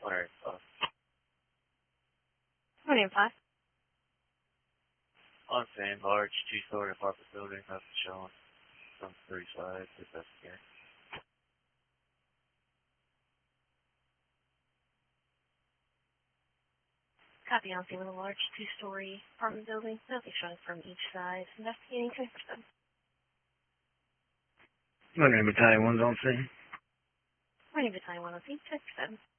Alright, Morning, 5. on scene, large two-story apartment building, nothing showing from 3 sides, if that's the case. Copy on scene with a large two-story apartment building. Nothing showing from each side. Investigating 20%. My name is Battalion 1's on scene. Morning, Battalion 1 on scene, 10%.